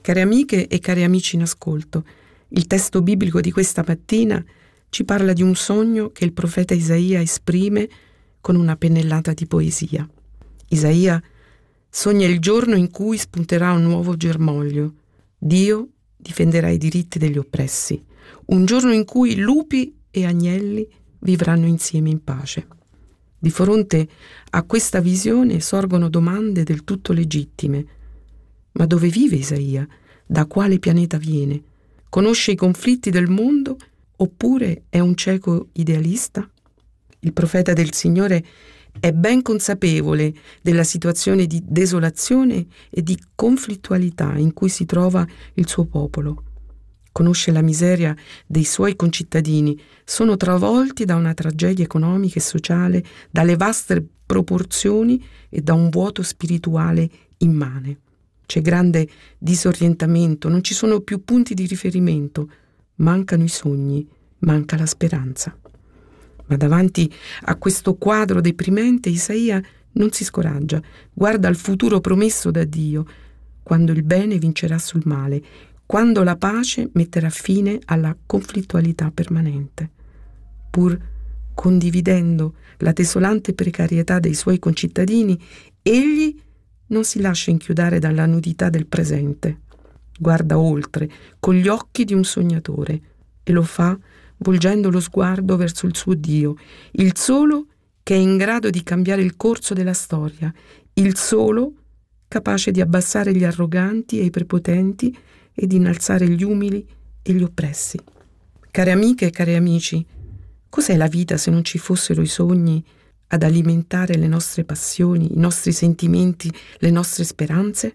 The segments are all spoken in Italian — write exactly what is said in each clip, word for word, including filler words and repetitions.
Care amiche e cari amici in ascolto, il testo biblico di questa mattina ci parla di un sogno che il profeta Isaia esprime con una pennellata di poesia. Isaia sogna il giorno in cui spunterà un nuovo germoglio. Dio difenderà i diritti degli oppressi. Un giorno in cui lupi e agnelli vivranno insieme in pace. Di fronte a questa visione sorgono domande del tutto legittime. Ma dove vive Isaia? Da quale pianeta viene? Conosce i conflitti del mondo oppure è un cieco idealista? Il profeta del Signore è ben consapevole della situazione di desolazione e di conflittualità in cui si trova il suo popolo. Conosce la miseria dei suoi concittadini, sono travolti da una tragedia economica e sociale, dalle vaste proporzioni e da un vuoto spirituale immane. C'è grande disorientamento, non ci sono più punti di riferimento, mancano i sogni, manca la speranza. Ma davanti a questo quadro deprimente Isaia non si scoraggia, guarda al futuro promesso da Dio, quando il bene vincerà sul male, quando la pace metterà fine alla conflittualità permanente. Pur condividendo la desolante precarietà dei suoi concittadini, egli non si lascia inchiodare dalla nudità del presente. Guarda oltre, con gli occhi di un sognatore, e lo fa volgendo lo sguardo verso il suo Dio, il solo che è in grado di cambiare il corso della storia, il solo capace di abbassare gli arroganti e i prepotenti e di innalzare gli umili e gli oppressi. Care amiche e cari amici, cos'è la vita se non ci fossero i sogni ad alimentare le nostre passioni, i nostri sentimenti, le nostre speranze?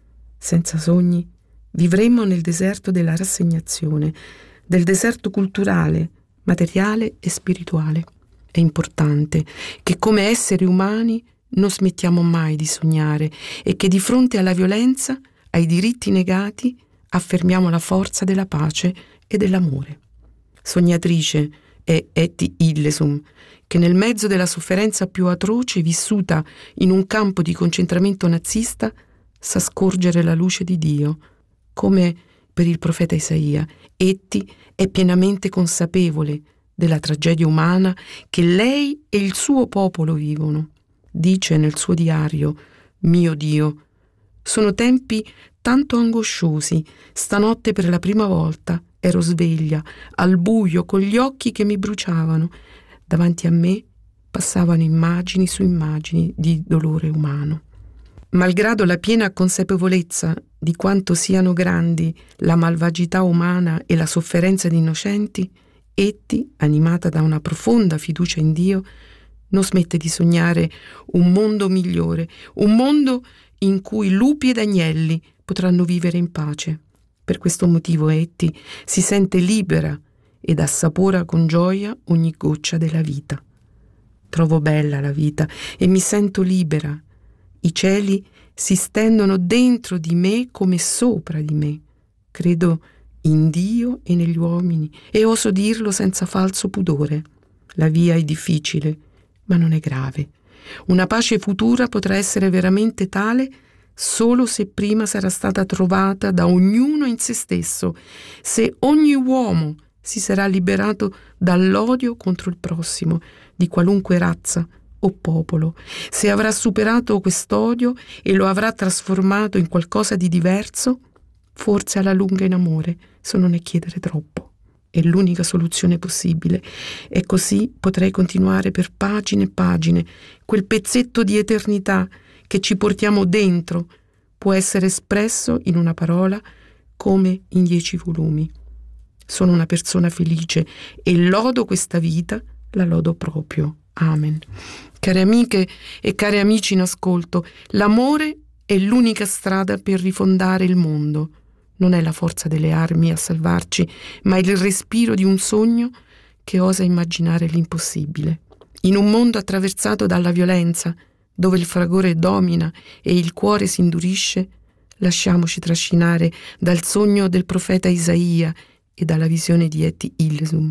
Senza sogni vivremmo nel deserto della rassegnazione, del deserto culturale, materiale e spirituale. È importante che come esseri umani non smettiamo mai di sognare e che di fronte alla violenza, ai diritti negati, affermiamo la forza della pace e dell'amore. Sognatrice è Etty Hillesum, che nel mezzo della sofferenza più atroce vissuta in un campo di concentramento nazista sa scorgere la luce di Dio. Come per il profeta Isaia, Etty è pienamente consapevole della tragedia umana che lei e il suo popolo vivono. Dice nel suo diario: «Mio Dio, sono tempi tanto angosciosi. Stanotte per la prima volta ero sveglia, al buio, con gli occhi che mi bruciavano. Davanti a me passavano immagini su immagini di dolore umano». Malgrado la piena consapevolezza di quanto siano grandi la malvagità umana e la sofferenza di innocenti, Etty, animata da una profonda fiducia in Dio, non smette di sognare un mondo migliore, un mondo in cui lupi ed agnelli potranno vivere in pace. Per questo motivo Etty si sente libera ed assapora con gioia ogni goccia della vita. Trovo bella la vita e mi sento libera. I cieli si stendono dentro di me come sopra di me. Credo in Dio e negli uomini e oso dirlo senza falso pudore. La via è difficile, ma non è grave. Una pace futura potrà essere veramente tale solo se prima sarà stata trovata da ognuno in se stesso, se ogni uomo si sarà liberato dall'odio contro il prossimo, di qualunque razza o popolo, se avrà superato quest'odio e lo avrà trasformato in qualcosa di diverso, forse alla lunga in amore, se non è chiedere troppo. È l'unica soluzione possibile e così potrei continuare per pagine e pagine. Quel pezzetto di eternità che ci portiamo dentro può essere espresso in una parola come in dieci volumi. Sono una persona felice e lodo questa vita, la lodo proprio. Amen. Care amiche e cari amici in ascolto, l'amore è l'unica strada per rifondare il mondo. Non è la forza delle armi a salvarci, ma il respiro di un sogno che osa immaginare l'impossibile. In un mondo attraversato dalla violenza, dove il fragore domina e il cuore si indurisce, lasciamoci trascinare dal sogno del profeta Isaia e dalla visione di Etty Hillesum.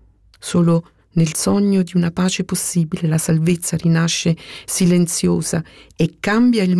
Solo nel sogno di una pace possibile la salvezza rinasce silenziosa e cambia il